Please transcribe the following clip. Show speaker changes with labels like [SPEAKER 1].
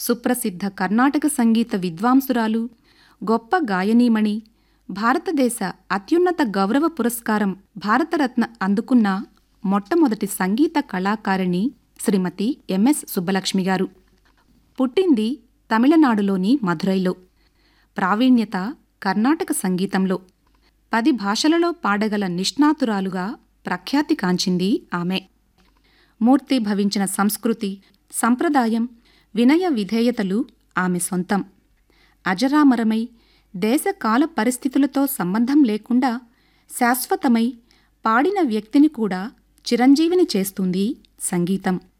[SPEAKER 1] సుప్రసిద్ధ కర్ణాటక సంగీత విద్వాంసురాలు, గొప్ప గాయనీమణి, భారతదేశ అత్యున్నత గౌరవ పురస్కారం భారతరత్న అందుకున్న మొట్టమొదటి సంగీత కళాకారిణి శ్రీమతి ఎంఎస్ సుబ్బలక్ష్మి గారు. పుట్టింది తమిళనాడులోని మధురైలో. ప్రావీణ్యత కర్ణాటక సంగీతంలో. 10 భాషలలో పాడగల నిష్ణాతురాలుగా ప్రఖ్యాతి కాంచింది ఆమె. మూర్తి భవించిన సంస్కృతి, సంప్రదాయం, వినయ విధేయతలు ఆమె సొంతం. అజరామరమై, దేశకాల పరిస్థితులతో సంబంధం లేకుండా శాశ్వతమై, పాడిన వ్యక్తిని కూడా చిరంజీవిని చేస్తుంది సంగీతం.